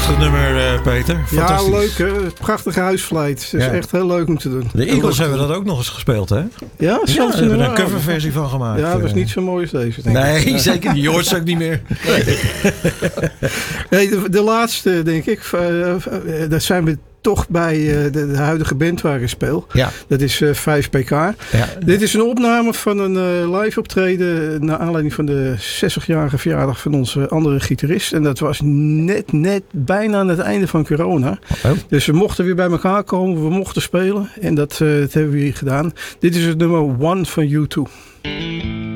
Prachtig nummer, Peter. Ja, leuk hè. Prachtige huisvlijt. Het is echt heel leuk om te doen. De Eagles hebben dat ook nog eens gespeeld, hè? Ja, zelfs ze hebben er een coverversie van gemaakt. Ja, dat was niet zo mooi als deze, denk ik. Nee, zeker niet. Je hoort ze ook niet meer. Nee, de laatste, denk ik. Dat zijn we toch bij de huidige band waar ik speel. Ja. Dat is 5PK. Ja. Dit is een opname van een live optreden naar aanleiding van de 60-jarige verjaardag van onze andere gitarist. En dat was net bijna aan het einde van corona. Oh. Dus we mochten weer bij elkaar komen. We mochten spelen. En dat hebben we hier gedaan. Dit is het nummer One van U2.